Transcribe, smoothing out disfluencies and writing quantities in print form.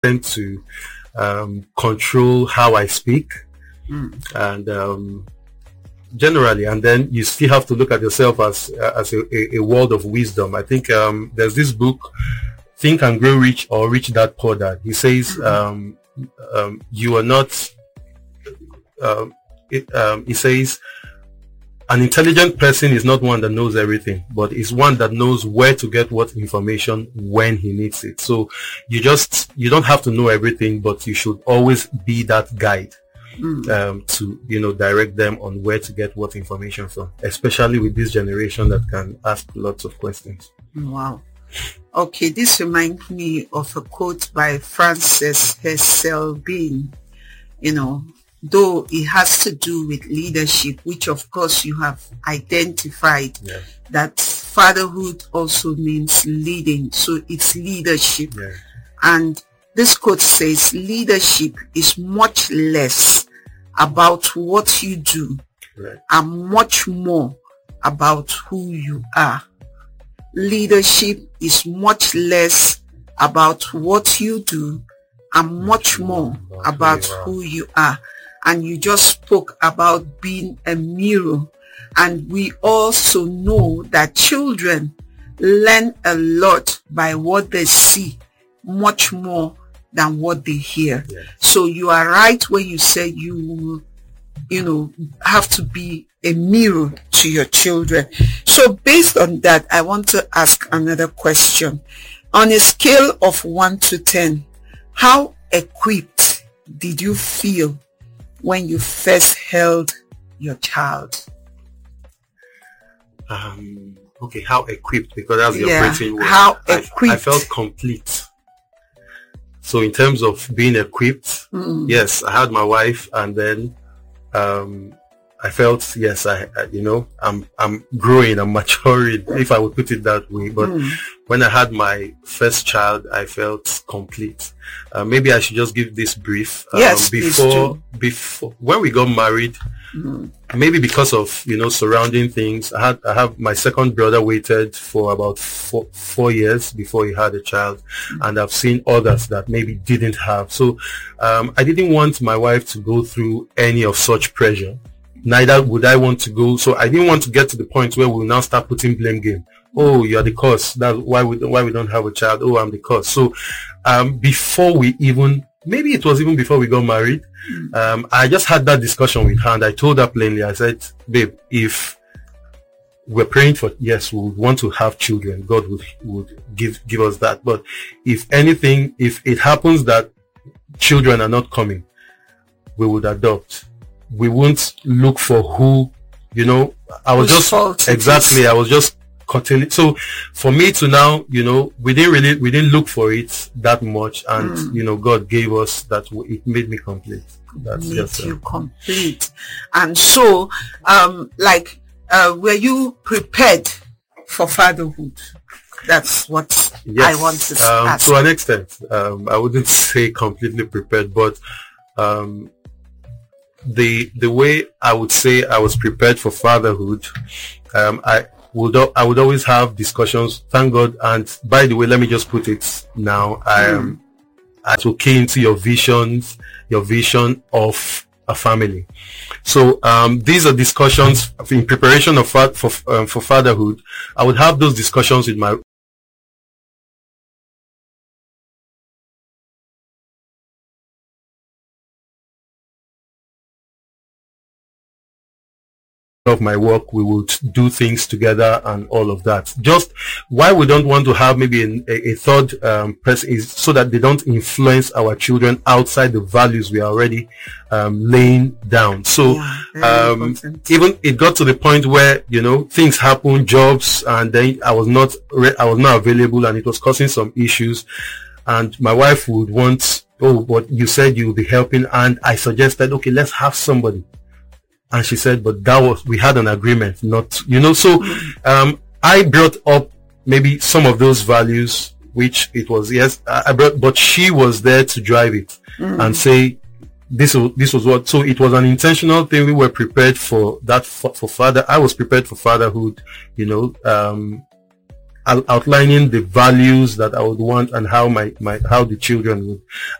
tend to control how I speak, and generally, and then you still have to look at yourself as a world of wisdom. I think there's this book, Think and Grow Rich or Rich Dad Poor Dad. He says you are not. He says an intelligent person is not one that knows everything, but is one that knows where to get what information when he needs it. So you don't have to know everything, but you should always be that guide to direct them on where to get what information from, especially with this generation that can ask lots of questions. Wow. Okay, this reminds me of a quote by Frances Herschel Bean, though it has to do with leadership, which of course you have identified, that fatherhood also means leading. So it's leadership. Yeah. And this quote says, leadership is much less about what you do and much more about who you are. Leadership is much less about what you do and much more about who you are. And you just spoke about being a mirror. And we also know that children learn a lot by what they see, much more than what they hear. Yeah. So you are right when you say you have to be a mirror to your children. So based on that, I want to ask another question. On a scale of 1 to 10, how equipped did you feel when you first held your child? Okay, how equipped? Because that's the operating word. How equipped? I felt complete. So in terms of being equipped, yes, I had my wife, and then I felt, yes, I'm growing, I'm maturing, if I would put it that way. But when I had my first child, I felt complete. Maybe I should just give this brief. Yes, before when we got married, maybe because of surrounding things, I have my second brother waited for about four years before he had a child, and I've seen others that maybe didn't have. So I didn't want my wife to go through any of such pressure. Neither would I want to go. So I didn't want to get to the point where we'll now start putting blame game. Oh, you're the cause. That's why we don't have a child. Oh, I'm the cause. So before we even, maybe it was even before we got married, I just had that discussion with her, and I told her plainly, I said, babe, if we're praying for, yes, we would want to have children, God would give us that. But if anything, if it happens that children are not coming, we would adopt. We won't look for who, I was just cutting it. So for me to now, we didn't look for it that much, and God gave us that. It made me complete. That's just you complete. And so, were you prepared for fatherhood? That's what I want to ask. To an extent, I wouldn't say completely prepared, but the way I would say I was prepared for fatherhood, I would always have discussions. Thank God. And by the way, let me just put it now. I'm okay into your vision of a family. So these are discussions in preparation for fatherhood. I would have those discussions with my of my work. We would do things together and all of that. Just why we don't want to have maybe a third person is so that they don't influence our children outside the values we are already laying down. So even it got to the point where things happen, jobs, and then I was not available, and it was causing some issues. And my wife would want, but you said you'll be helping, and I suggested, okay, let's have somebody. And she said, but we had an agreement not, so, I brought up maybe some of those values, which it was, yes, but she was there to drive it and say, this was what, so it was an intentional thing. We were prepared for that, for father. I was prepared for fatherhood, outlining the values that I would want and how how the children would